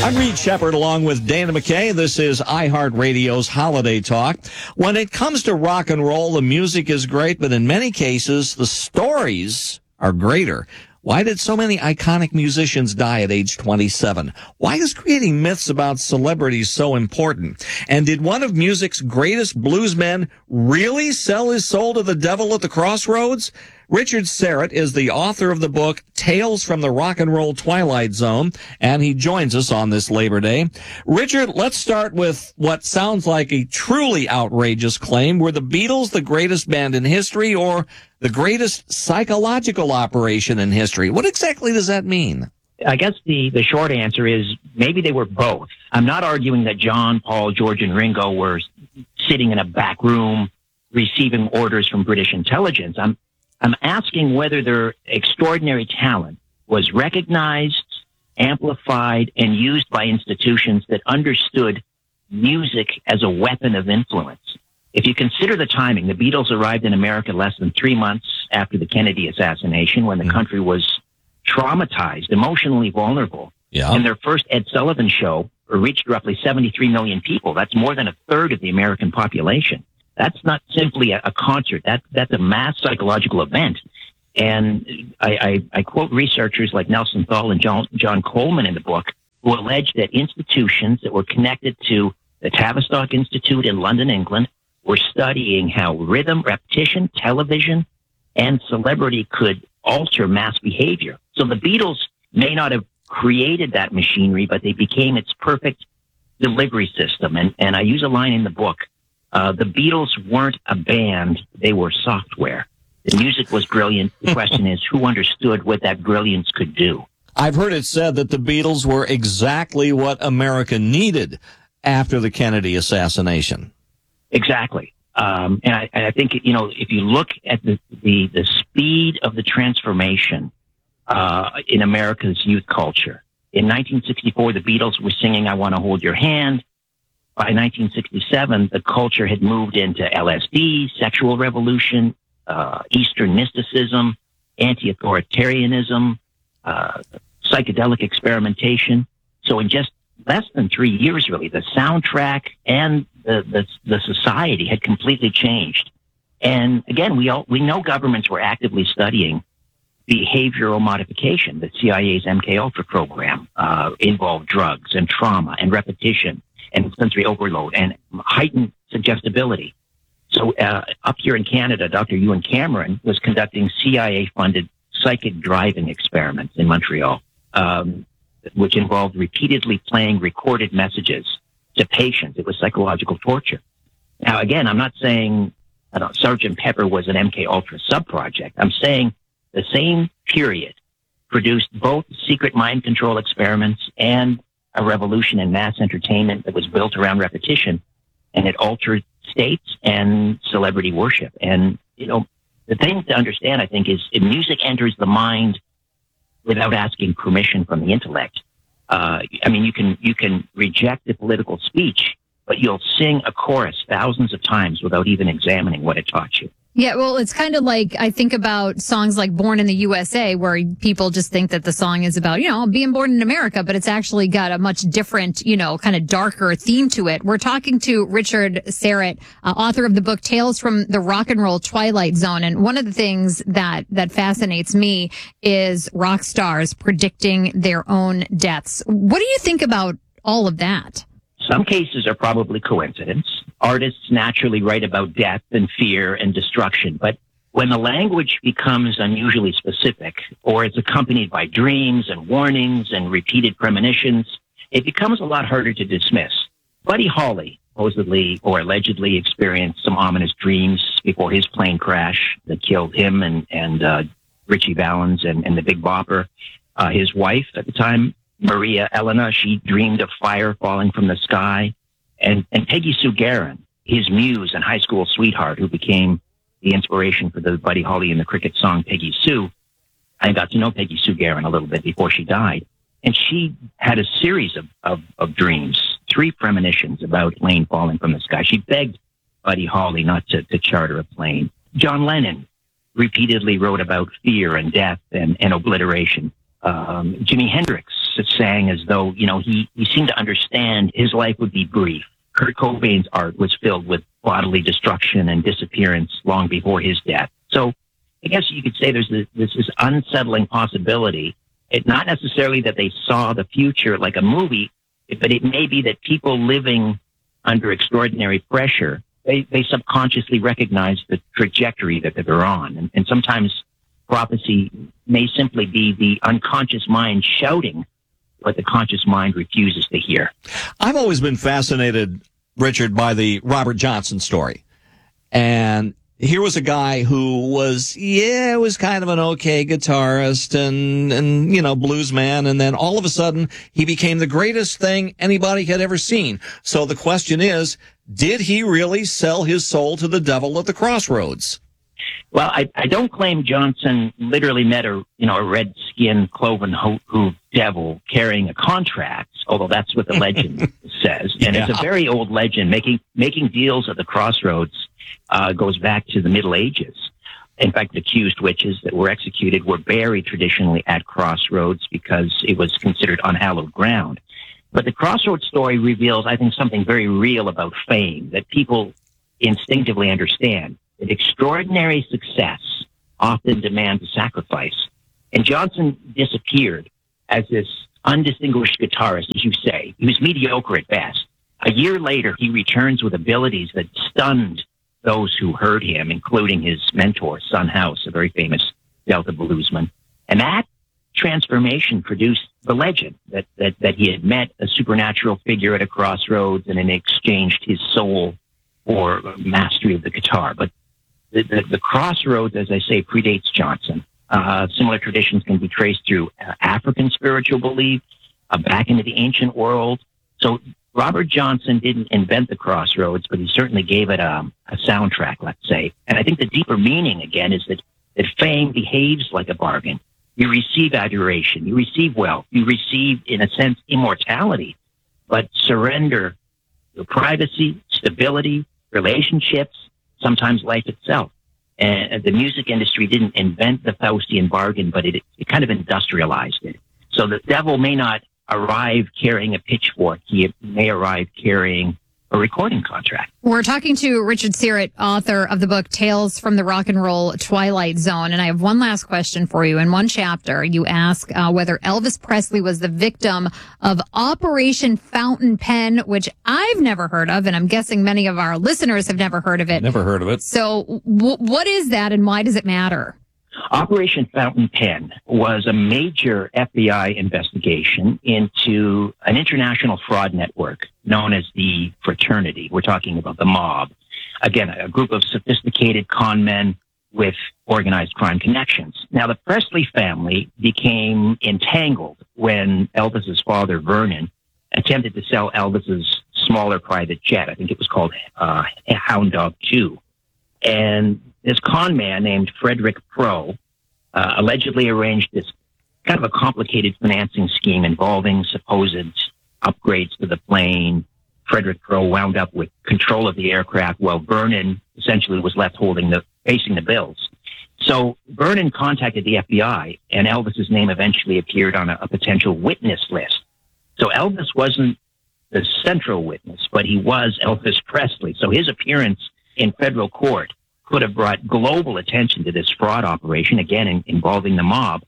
I'm Reed Shepard along with Dana McKay. This is iHeartRadio's Holiday Talk. When it comes to rock and roll, the music is great, but in many cases, the stories are greater. Why did so many iconic musicians die at age 27? Why is creating myths about celebrities so important? And did one of music's greatest bluesmen really sell his soul to the devil at the crossroads? Richard Syrett is the author of the book Tales from the Rock and Roll Twilight Zone, and he joins us on this Labor Day. Richard, let's start with what sounds like a truly outrageous claim. Were the Beatles the greatest band in history or the greatest psychological operation in history? What exactly does that mean? I guess the short answer is maybe they were both. I'm not arguing that John, Paul, George, and Ringo were sitting in a back room receiving orders from British intelligence. I'm asking whether their extraordinary talent was recognized, amplified, and used by institutions that understood music as a weapon of influence. If you consider the timing, the Beatles arrived in America less than 3 months after the Kennedy assassination, when the country was traumatized, emotionally vulnerable. Yeah. And their first Ed Sullivan show reached roughly 73 million people. That's more than a third of the American population. That's not simply a concert. That's a mass psychological event. And I quote researchers like Nelson Thal and John Coleman in the book, who allege that institutions that were connected to the Tavistock Institute in London, England, were studying how rhythm, repetition, television, and celebrity could alter mass behavior. So the Beatles may not have created that machinery, but they became its perfect delivery system. And I use a line in the book. The Beatles weren't a band, they were software. The music was brilliant. The question is, who understood what that brilliance could do? I've heard it said that the Beatles were exactly what America needed after the Kennedy assassination. Exactly. And I think, if you look at the speed of the transformation in America's youth culture, in 1964, the Beatles were singing I Want to Hold Your Hand. By 1967, the culture had moved into LSD, sexual revolution, Eastern mysticism, anti-authoritarianism, psychedelic experimentation. So in just less than 3 years, really, the soundtrack and the society had completely changed. And again, we know governments were actively studying behavioral modification. The CIA's MKUltra program involved drugs and trauma and repetition and sensory overload and heightened suggestibility. So up here in Canada, Dr. Ewan Cameron was conducting CIA-funded psychic driving experiments in Montreal, which involved repeatedly playing recorded messages to patients. It was psychological torture. Now, again, I'm not saying Sgt. Pepper was an MKUltra subproject. I'm saying the same period produced both secret mind control experiments and a revolution in mass entertainment that was built around repetition, and it altered states and celebrity worship. And, the thing to understand, I think, is if music enters the mind without asking permission from the intellect. You can reject the political speech, but you'll sing a chorus thousands of times without even examining what it taught you. Yeah, well, it's kind of like I think about songs like Born in the USA, where people just think that the song is about, being born in America, but it's actually got a much different, kind of darker theme to it. We're talking to Richard Syrett, author of the book Tales from the Rock and Roll Twilight Zone. And one of the things that fascinates me is rock stars predicting their own deaths. What do you think about all of that? Some cases are probably coincidence. Artists naturally write about death and fear and destruction, but when the language becomes unusually specific, or it's accompanied by dreams and warnings and repeated premonitions, it becomes a lot harder to dismiss. Buddy Holly supposedly or allegedly experienced some ominous dreams before his plane crash that killed him and Richie Valens and the Big Bopper. His wife at the time, Maria Elena, she dreamed of fire falling from the sky. And Peggy Sue Gerron, his muse and high school sweetheart, who became the inspiration for the Buddy Holly and the Cricket song Peggy Sue. I got to know Peggy Sue Gerron a little bit before she died. And she had a series of dreams, 3 premonitions about a plane falling from the sky. She begged Buddy Holly not to charter a plane. John Lennon repeatedly wrote about fear and death and obliteration. Jimi Hendrix sang as though, he seemed to understand his life would be brief. Kurt Cobain's art was filled with bodily destruction and disappearance long before his death. So I guess you could say there's this unsettling possibility. It's not necessarily that they saw the future like a movie, but it may be that people living under extraordinary pressure, they subconsciously recognize the trajectory that they're on. And sometimes prophecy may simply be the unconscious mind shouting what the conscious mind refuses to hear. I've always been fascinated, Richard, by the Robert Johnson story. And here was a guy who was kind of an okay guitarist and blues man. And then all of a sudden he became the greatest thing anybody had ever seen. So the question is, did he really sell his soul to the devil at the crossroads? Well, I don't claim Johnson literally met a red-skinned, cloven-hooved devil carrying a contract, although that's what the legend says. And It's a very old legend. Making deals at the crossroads goes back to the Middle Ages. In fact, accused witches that were executed were buried traditionally at crossroads because it was considered unhallowed ground. But the crossroads story reveals, I think, something very real about fame that people instinctively understand. That extraordinary success often demands a sacrifice. And Johnson disappeared as this undistinguished guitarist, as you say. He was mediocre at best. A year later, he returns with abilities that stunned those who heard him, including his mentor, Son House, a very famous Delta bluesman. And that transformation produced the legend that he had met a supernatural figure at a crossroads and then exchanged his soul for mastery of the guitar. But the crossroads, as I say, predates Johnson. Similar traditions can be traced through African spiritual belief, back into the ancient world. So Robert Johnson didn't invent the crossroads, but he certainly gave it a soundtrack, let's say. And I think the deeper meaning, again, is that fame behaves like a bargain. You receive adoration, you receive wealth, you receive, in a sense, immortality, but surrender to privacy, stability, relationships, sometimes life itself. And the music industry didn't invent the Faustian bargain, but it kind of industrialized it. So the devil may not arrive carrying a pitchfork. He may arrive carrying a recording contract. We're talking to Richard Syrett, author of the book Tales from the Rock and Roll Twilight Zone. And I have one last question for you. In one chapter, you ask whether Elvis Presley was the victim of Operation Fountain Pen, which I've never heard of, and I'm guessing many of our listeners have never heard of it. Never heard of it. So what is that, and why does it matter? Operation Fountain Pen was a major FBI investigation into an international fraud network known as the Fraternity. We're talking about the mob. Again, a group of sophisticated con men with organized crime connections. Now, the Presley family became entangled when Elvis's father, Vernon, attempted to sell Elvis's smaller private jet. I think it was called Hound Dog 2. And this con man named Frederick Pro allegedly arranged this kind of a complicated financing scheme involving supposed upgrades to the plane. Frederick Pro wound up with control of the aircraft while Vernon essentially was left facing the bills. So Vernon contacted the FBI, and Elvis's name eventually appeared on a potential witness list. So Elvis wasn't the central witness, but he was Elvis Presley. So his appearance in federal court could have brought global attention to this fraud operation, again, involving the mob.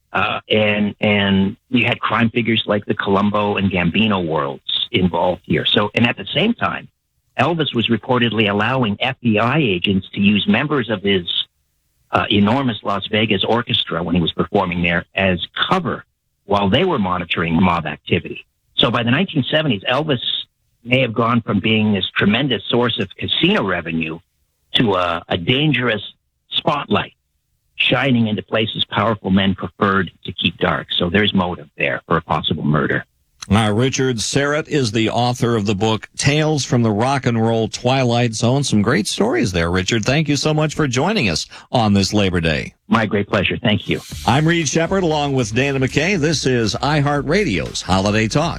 And you had crime figures like the Colombo and Gambino worlds involved here. So, and at the same time, Elvis was reportedly allowing FBI agents to use members of his enormous Las Vegas orchestra when he was performing there as cover while they were monitoring mob activity. So by the 1970s, Elvis may have gone from being this tremendous source of casino revenue to a dangerous spotlight shining into places powerful men preferred to keep dark. So there's motive there for a possible murder. Richard Syrett is the author of the book Tales from the Rock and Roll Twilight Zone. Some great stories there, Richard. Thank you so much for joining us on this Labor Day. My great pleasure. Thank you. I'm Reed Shepard along with Dana McKay. This is iHeartRadio's Holiday Talk.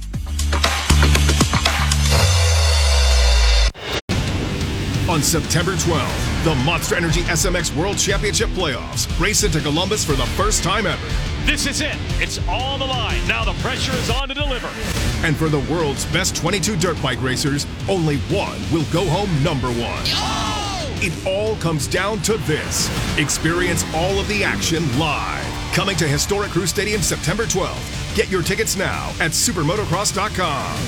On September 12th, the Monster Energy SMX World Championship Playoffs race into Columbus for the first time ever. This is it. It's all on the line. Now the pressure is on to deliver. And for the world's best 22 dirt bike racers, only one will go home number one. It all comes down to this. Experience all of the action live. Coming to Historic Crew Stadium September 12th. Get your tickets now at supermotocross.com.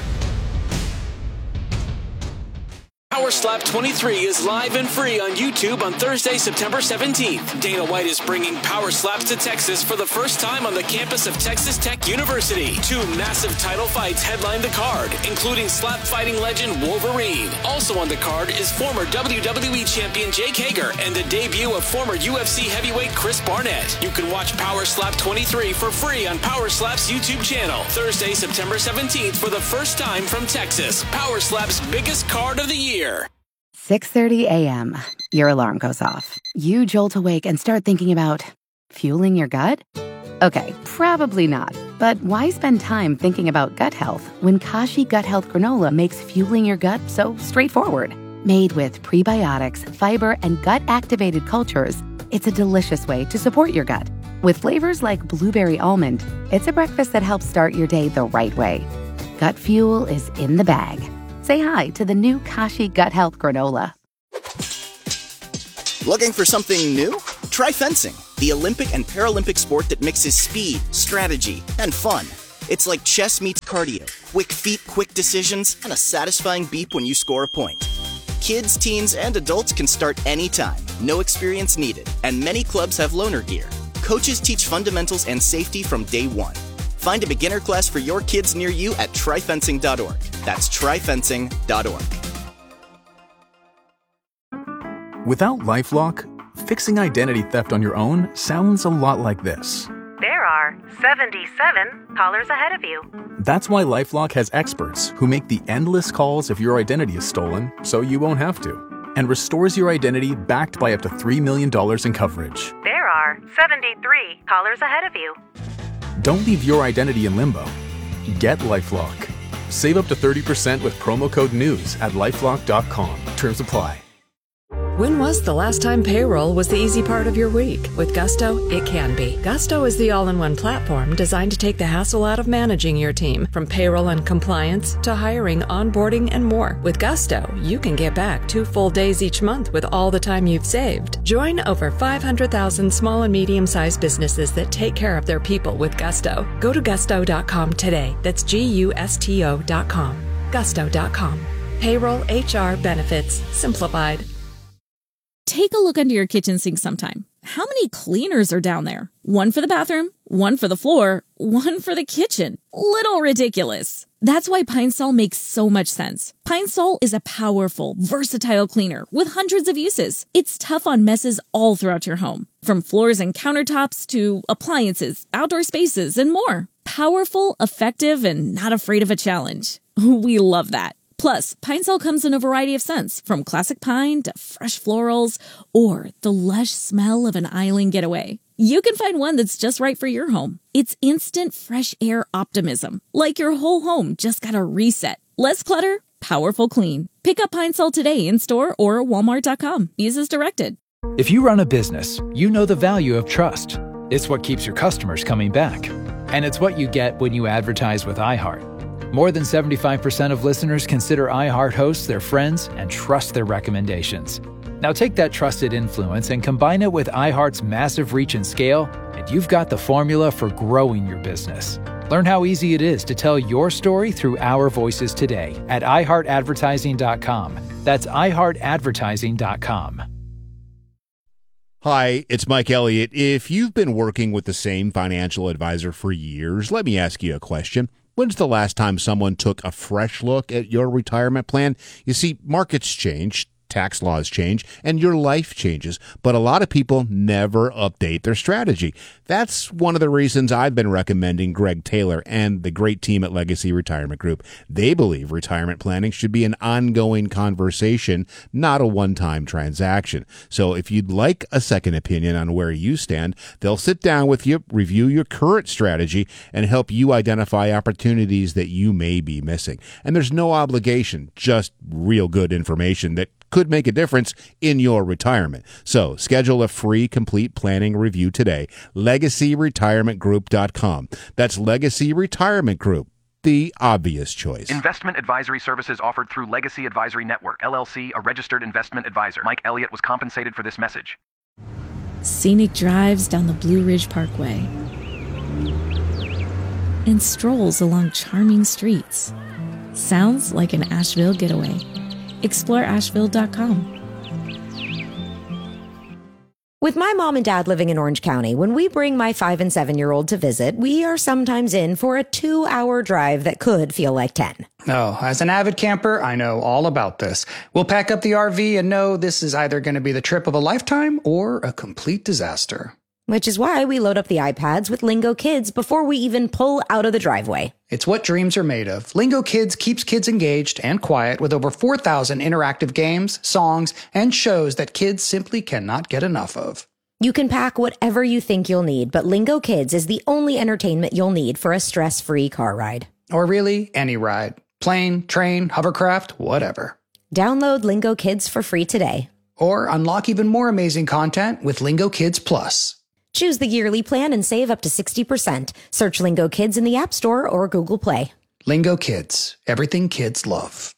Power Slap 23 is live and free on YouTube on Thursday, September 17th. Dana White is bringing Power Slaps to Texas for the first time on the campus of Texas Tech University. 2 massive title fights headline the card, including slap fighting legend Wolverine. Also on the card is former WWE champion Jake Hager and the debut of former UFC heavyweight Chris Barnett. You can watch Power Slap 23 for free on Power Slap's YouTube channel. Thursday, September 17th for the first time from Texas. Power Slap's biggest card of the year. 6:30 a.m. Your alarm goes off. You jolt awake and start thinking about fueling your gut? Okay, probably not. But why spend time thinking about gut health when Kashi Gut Health Granola makes fueling your gut so straightforward? Made with prebiotics, fiber, and gut-activated cultures, it's a delicious way to support your gut. With flavors like blueberry almond, it's a breakfast that helps start your day the right way. Gut fuel is in the bag. Say hi to the new Kashi Gut Health Granola. Looking for something new? Try fencing, the Olympic and Paralympic sport that mixes speed, strategy, and fun. It's like chess meets cardio, quick feet, quick decisions, and a satisfying beep when you score a point. Kids, teens, and adults can start anytime, no experience needed, and many clubs have loaner gear. Coaches teach fundamentals and safety from day one. Find a beginner class for your kids near you at tryfencing.org. That's tryfencing.org. Without LifeLock, fixing identity theft on your own sounds a lot like this. There are 77 callers ahead of you. That's why LifeLock has experts who make the endless calls if your identity is stolen so you won't have to, and restores your identity backed by up to $3 million in coverage. There are 73 callers ahead of you. Don't leave your identity in limbo. Get LifeLock. Save up to 30% with promo code NEWS at LifeLock.com. Terms apply. When was the last time payroll was the easy part of your week? With Gusto, it can be. Gusto is the all-in-one platform designed to take the hassle out of managing your team, from payroll and compliance to hiring, onboarding, and more. With Gusto, you can get back 2 full days each month with all the time you've saved. Join over 500,000 small and medium-sized businesses that take care of their people with Gusto. Go to gusto.com today. That's GUSTO.com. Gusto.com. Payroll, HR, benefits, simplified. Take a look under your kitchen sink sometime. How many cleaners are down there? One for the bathroom, one for the floor, one for the kitchen. Little ridiculous. That's why Pine Sol makes so much sense. Pine Sol is a powerful, versatile cleaner with hundreds of uses. It's tough on messes all throughout your home, from floors and countertops to appliances, outdoor spaces, and more. Powerful, effective, and not afraid of a challenge. We love that. Plus, Pine Sol comes in a variety of scents, from classic pine to fresh florals, or the lush smell of an island getaway. You can find one that's just right for your home. It's instant fresh air optimism, like your whole home just got a reset. Less clutter, powerful clean. Pick up Pine Sol today in store or walmart.com. Use as directed. If you run a business, you know the value of trust. It's what keeps your customers coming back. And it's what you get when you advertise with iHeart. More than 75% of listeners consider iHeart hosts their friends and trust their recommendations. Now take that trusted influence and combine it with iHeart's massive reach and scale, and you've got the formula for growing your business. Learn how easy it is to tell your story through our voices today at iHeartAdvertising.com. That's iHeartAdvertising.com. Hi, it's Mike Elliott. If you've been working with the same financial advisor for years, let me ask you a question. When's the last time someone took a fresh look at your retirement plan? You see, markets change, tax laws change, and your life changes, but a lot of people never update their strategy. That's one of the reasons I've been recommending Greg Taylor and the great team at Legacy Retirement Group. They believe retirement planning should be an ongoing conversation, not a one-time transaction. So if you'd like a second opinion on where you stand, they'll sit down with you, review your current strategy, and help you identify opportunities that you may be missing. And there's no obligation, just real good information that could make a difference in your retirement. So schedule a free complete planning review today. LegacyRetirementGroup.com. That's Legacy Retirement Group, the obvious choice. Investment advisory services offered through Legacy Advisory Network, LLC, a registered investment advisor. Mike Elliott was compensated for this message. Scenic drives down the Blue Ridge Parkway and strolls along charming streets. Sounds like an Asheville getaway. Explore Asheville.com. With my mom and dad living in Orange County, when we bring my 5 and 7-year-old to visit, we are sometimes in for a 2-hour drive that could feel like 10. Oh, as an avid camper, I know all about this. We'll pack up the RV and know this is either going to be the trip of a lifetime or a complete disaster. Which is why we load up the iPads with Lingo Kids before we even pull out of the driveway. It's what dreams are made of. Lingo Kids keeps kids engaged and quiet with over 4,000 interactive games, songs, and shows that kids simply cannot get enough of. You can pack whatever you think you'll need, but Lingo Kids is the only entertainment you'll need for a stress-free car ride. Or really, any ride. Plane, train, hovercraft, whatever. Download Lingo Kids for free today. Or unlock even more amazing content with Lingo Kids Plus. Choose the yearly plan and save up to 60%. Search Lingo Kids in the App Store or Google Play. Lingo Kids. Everything kids love.